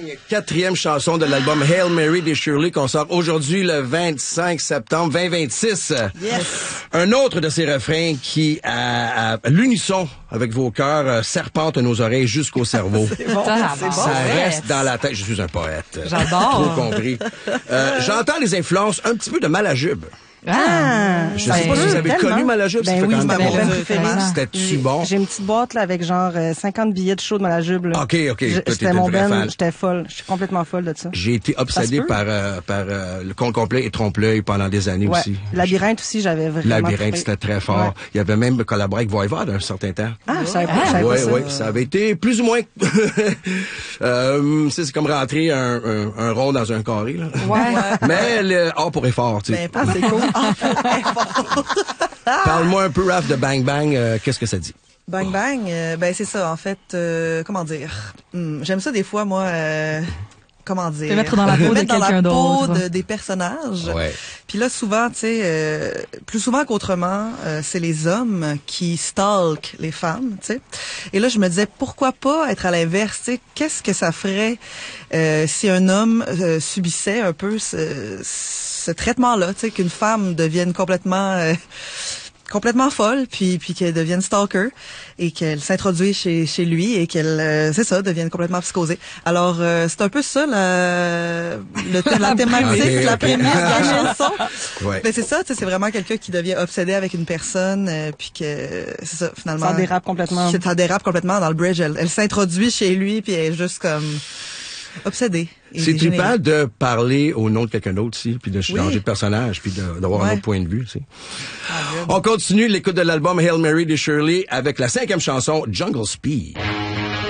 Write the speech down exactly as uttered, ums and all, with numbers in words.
Bang! Quatrième chanson de l'album Hail Mary des Shirley qu'on sort aujourd'hui le vingt-cinq septembre vingt vingt-six. Yes. Un autre de ces refrains qui, à, à l'unisson avec vos cœurs, euh, serpente nos oreilles jusqu'au cerveau. C'est bon, Ça, c'est bon. Ça ouais. reste dans la tête. Je suis un poète. J'adore. Trop compris. Euh, j'entends les influences un petit peu de Malajube. Ah! Je sais pas si vous avez tellement. connu Malajube. Ben ça fait oui, quand c'est même ma bon. belle bon. préférée. C'était-tu bon? J'ai une petite boîte là avec genre euh, cinquante billets de show de Malajube. Là. OK, OK. Je- Toi, t'es C'était une mon vraie ben, fan. j'étais folle. Je suis complètement folle de ça. J'ai été Ça obsédé se peut. par, euh, par euh, le compte complet et trompe-l'œil pendant des années Ouais. aussi. Labyrinthe aussi, j'avais vraiment Labyrinthe, trippé. c'était très fort. Ouais. Il y avait même collaboré avec Voivode un certain temps. Ah, je savais pas, je savais Oui, pas ça. oui, ça avait été plus ou moins... euh, c'est c'est comme rentrer un, un, un rond dans un carré. Là. Ouais. Mais le hors pour effort, tu sais. Ah, c'est cool. Parle-moi un peu, Raph, de Bang Bang. euh, Qu'est-ce que ça dit? Bang Bang, euh, ben c'est ça, en fait, euh, comment dire, Hum, j'aime ça des fois, moi, euh, comment dire, Te mettre dans la peau me de mettre dans la quelqu'un peau d'autre. de- des personnages. Ouais. Puis là, souvent, tu sais, euh, plus souvent qu'autrement, euh, c'est les hommes qui stalkent les femmes, tu sais. Et là, je me disais, pourquoi pas être à l'inverse, tu sais, qu'est-ce que ça ferait euh, si un homme euh, subissait un peu ce, ce traitement-là, tu sais, qu'une femme devienne complètement... euh, complètement folle, puis puis qu'elle devienne stalker et qu'elle s'introduise chez chez lui et qu'elle euh, c'est ça devienne complètement psychosée. Alors euh, c'est un peu ça la le thé- la thématique, Ok, la ok. prémisse de la chanson. Ouais. Mais c'est ça, tu sais, c'est vraiment quelqu'un qui devient obsédé avec une personne euh, puis que c'est ça finalement Ça dérape complètement. que ça dérape complètement dans le bridge. Elle, elle s'introduit chez lui puis elle est juste comme obsédée. Et C'est dégénérée. trippant de parler au nom de quelqu'un d'autre aussi, puis de changer Oui. de personnage, puis de- d'avoir un Ouais. autre point de vue. Tu sais. On continue l'écoute de l'album Hail Mary des Shirley avec la cinquième chanson, Jungle Speed.